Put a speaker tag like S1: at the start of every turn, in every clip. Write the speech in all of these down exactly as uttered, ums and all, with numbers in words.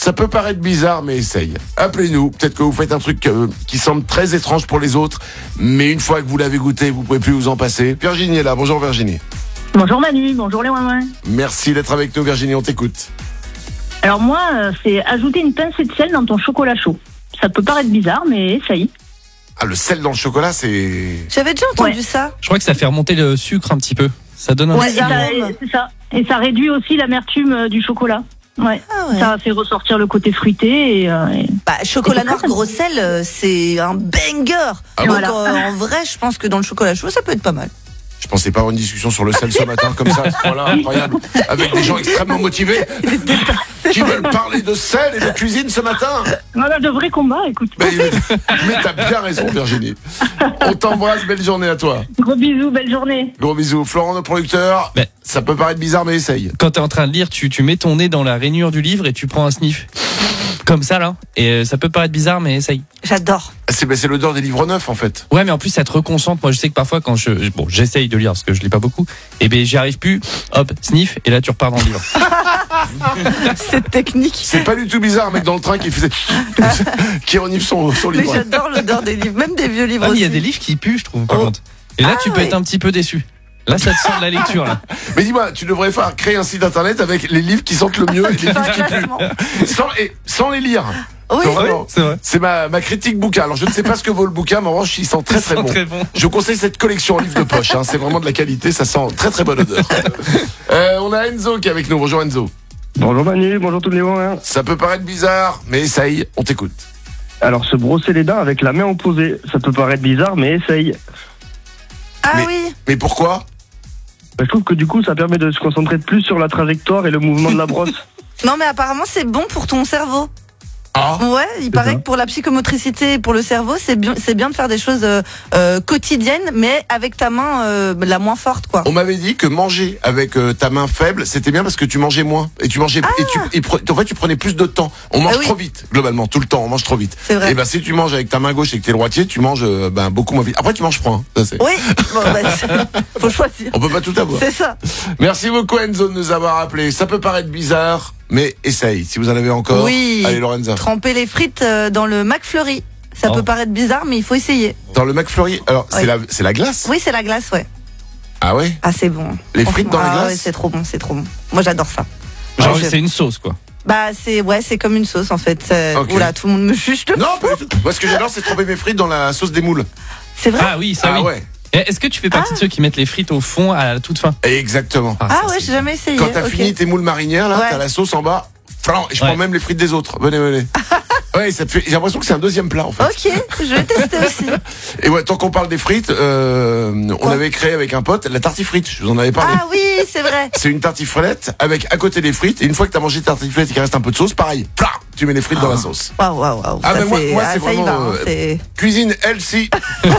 S1: Ça peut paraître bizarre, mais essaye. Appelez-nous. Peut-être que vous faites un truc euh, qui semble très étrange pour les autres, mais une fois que vous l'avez goûté, vous pouvez plus vous en passer. Virginie est là. Bonjour Virginie.
S2: Bonjour Manu, bonjour les ouin-ouin.
S1: Merci d'être avec nous Virginie, on t'écoute.
S2: Alors moi, euh, c'est ajouter une pincée de sel dans ton chocolat chaud. Ça peut paraître bizarre, mais essaye.
S1: Ah, le sel dans le chocolat, c'est...
S3: J'avais déjà entendu
S2: Ouais.
S3: ça.
S4: Je crois que ça fait remonter le sucre un petit peu. Ça donne un
S2: Ouais,
S3: Les
S2: et ça,
S3: arômes.
S2: c'est ça. Et ça réduit aussi l'amertume euh, du chocolat. Ouais.
S3: Ah ouais.
S2: Ça fait ressortir le côté fruité et, euh, et...
S3: Bah, chocolat
S2: Et
S3: noir,
S2: c'est
S3: gros sel, euh, c'est un banger.
S1: Ah
S3: Donc,
S2: voilà.
S3: euh, en vrai, je pense que dans le chocolat chaud, ça peut être pas mal.
S1: Je pensais pas avoir une discussion sur le sel ce matin comme ça, voilà, incroyable, avec des gens extrêmement motivés qui veulent parler de sel et de cuisine ce matin.
S2: Voilà, de vrais combats, écoute.
S1: Mais, mais t'as bien raison Virginie. On t'embrasse, belle journée à toi.
S2: Gros bisous, belle journée.
S1: Gros bisous. Florent, notre producteur,
S4: Ben.
S1: ça peut paraître bizarre mais essaye.
S4: Quand t'es en train de lire, tu, tu mets ton nez dans la rainure du livre et tu prends un sniff. Comme ça, là. Et euh, ça peut paraître bizarre, mais essaye.
S3: J'adore.
S1: C'est, ben, c'est l'odeur des livres neufs en fait.
S4: Ouais, mais en plus, ça te reconcentre. Moi, je sais que parfois, quand je, bon, j'essaye de lire parce que je lis pas beaucoup, et ben, j'y arrive plus. Hop, sniff, et là, tu repars dans le livre.
S3: Cette technique.
S1: C'est pas du tout bizarre, un mec dans le train qui faisait qui renifle son, son
S3: Mais
S1: livre.
S3: j'adore l'odeur des livres, même des vieux livres
S4: Ah, mais il
S3: aussi.
S4: y a des livres qui puent, je trouve, par
S3: Oh.
S4: contre. Et là,
S3: Ah,
S4: tu peux
S3: ouais.
S4: être un petit peu déçu. Là, ça te sent de la lecture, là.
S1: Mais dis-moi, tu devrais faire créer un site internet avec les livres qui sentent le mieux et les
S3: Faire un
S1: livres qui puent.
S3: classement.
S1: Sans, et, sans les lire.
S3: Oui.
S1: Non, vraiment.
S4: c'est vrai.
S1: C'est ma, ma critique bouquin. Alors je ne sais pas ce que vaut le bouquin, mais en revanche, il sent très très
S4: Ça sent
S1: bon.
S4: très bon.
S1: Je conseille cette collection en livre de poche. Hein. C'est vraiment de la qualité, ça sent très très bonne odeur. Euh, on a Enzo qui est avec nous. Bonjour Enzo.
S5: Bonjour Manu, bonjour tout le monde.
S1: Ça peut paraître bizarre, mais essaye, on t'écoute.
S5: Alors se brosser les dents avec la main opposée, ça peut paraître bizarre mais essaye.
S3: Ah
S1: Mais-
S3: oui.
S1: Mais pourquoi?
S5: Bah, je trouve que du coup ça permet de se concentrer plus sur la trajectoire et le mouvement de la brosse.
S3: Non, mais apparemment, c'est bon pour ton cerveau.
S1: Ah,
S3: Ouais, il paraît
S5: ça.
S3: que pour la psychomotricité et pour le cerveau, c'est bien, c'est bien de faire des choses euh, euh, quotidiennes, mais avec ta main euh, la moins forte, quoi.
S1: on m'avait dit que manger avec euh, ta main faible, c'était bien parce que tu mangeais moins. Et tu mangeais, et tu, et pre- en fait, tu prenais plus de temps. On mange
S3: Ah oui.
S1: trop vite, globalement, tout le temps, on mange trop vite.
S3: C'est vrai.
S1: Et ben, si tu manges avec ta main gauche et que t'es droitier, tu manges euh, ben, beaucoup moins vite. Après, tu manges froid, hein, ça c'est.
S3: Oui, bon, bah, c'est- faut choisir.
S1: On peut pas tout avoir.
S3: C'est ça.
S1: Merci beaucoup Enzo de nous avoir appelé. Ça peut paraître bizarre, mais essaye. Si vous en avez encore.
S3: Oui.
S1: Allez Lorenza.
S3: Tremper les frites euh, dans le McFlurry. Ça
S4: Oh.
S3: peut paraître bizarre, mais il faut essayer.
S1: Dans le McFlurry, alors c'est
S3: Oui.
S1: la, c'est la glace.
S3: Oui, c'est la glace, ouais.
S1: Ah ouais.
S3: Ah, c'est bon.
S1: Les frites dans la
S3: Franchement, ah
S1: glace
S3: ouais, c'est trop bon, c'est trop bon. Moi, j'adore ça.
S4: Genre,
S3: Ouais, je-
S4: c'est une sauce, quoi.
S3: Bah, c'est ouais, c'est comme une sauce en fait. C'est-
S1: Ok.
S3: Oula, tout le monde me juge de.
S1: Non, pas du tout. Moi, ce que j'adore, c'est tremper mes frites dans la sauce des moules.
S3: C'est vrai.
S4: Ah oui, ça
S1: Ah
S4: oui.
S1: ouais.
S4: Et Est-ce que tu fais partie de ceux qui mettent les frites au fond à la toute fin?
S1: Exactement.
S3: Ah,
S4: ça,
S3: ouais,
S4: c'est-
S3: j'ai jamais essayé.
S1: Quand t'as
S3: ok.
S1: fini tes moules marinières, là,
S3: Ouais.
S1: t'as la sauce en bas. Flan, et je
S4: Ouais.
S1: prends même les frites des autres. Venez, venez. Ouais, ça te fait. J'ai l'impression que c'est un deuxième plat en fait.
S3: Ok, je vais tester aussi.
S1: Et ouais, tant qu'on parle des frites, euh, on
S3: Quoi
S1: avait créé avec un pote la tartifrite. Je vous en avais parlé.
S3: Ah oui, c'est vrai.
S1: C'est une tartiflette avec à côté des frites. Et une fois que t'as mangé ta tartiflette et qu'il reste un peu de sauce, pareil, plah, tu mets les frites dans la sauce.
S3: Waouh, waouh, waouh.
S1: Ah,
S3: Ça,
S1: mais moi-
S3: c'est-
S1: moi,
S3: ah,
S1: c'est
S3: ça y va.
S1: vraiment,
S3: hein,
S1: euh,
S3: c'est-
S1: Cuisine healthy.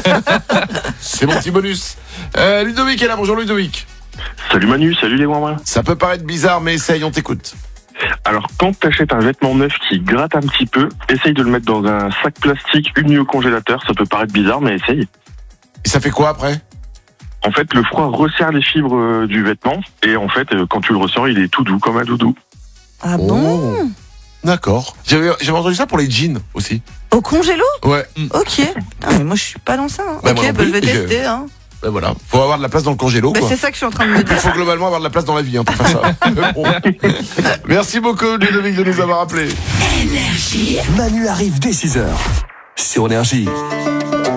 S1: C'est mon petit bonus. Euh, Ludovic est là. Bonjour Ludovic.
S5: Salut Manu, salut les ouin-ouin.
S1: Ça peut paraître bizarre, mais essaye, on t'écoute.
S5: Alors quand t'achètes un vêtement neuf qui gratte un petit peu, essaye de le mettre dans un sac plastique uni au congélateur, ça peut paraître bizarre mais essaye.
S1: Et ça fait quoi après?
S5: En fait le froid resserre les fibres euh, du vêtement et en fait euh, quand tu le ressors il est tout doux comme un doudou.
S3: Ah bon?
S1: Oh. D'accord. J'avais, j'avais entendu ça pour les jeans aussi.
S3: Au congélo?
S1: Ouais.
S3: Ok. Ah, mais moi, je suis pas dans ça. hein.
S1: Bah, moi
S3: ok,
S1: non
S3: bah, je vais
S1: plus, je-
S3: tester. Hein.
S1: Ben voilà. Faut avoir de la place dans le congélo,
S3: Bah,
S1: quoi.
S3: c'est ça que je suis en train de me
S1: Il
S3: dire.
S1: faut globalement avoir de la place dans la vie, hein, pour faire ça. Bon. Merci beaucoup, Ludovic, de nous avoir appelés.
S6: Manu arrive dès six heures sur Énergie.